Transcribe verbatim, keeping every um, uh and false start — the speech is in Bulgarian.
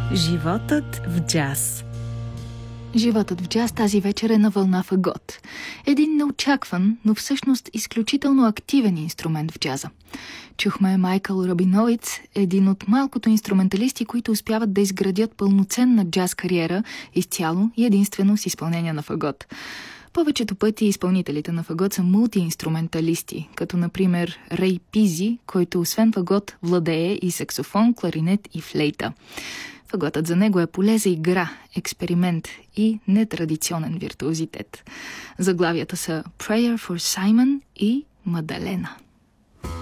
Животът в джаз. Животът в джаз тази вечер е на вълна фагот. Един неочакван, но всъщност изключително активен инструмент в джаза. Чухме Майкъл Рабиновиц, един от малкото инструменталисти, които успяват да изградят пълноценна джаз кариера изцяло и единствено с изпълнение на фагот. Повечето пъти изпълнителите на фагот са мултиинструменталисти, като например Рей Пизи, който освен фагот владее и саксофон, кларинет и флейта. Фаготът за него е поле за игра, експеримент и нетрадиционен виртуозитет. Заглавията са Prayer for Simon и Мадалена.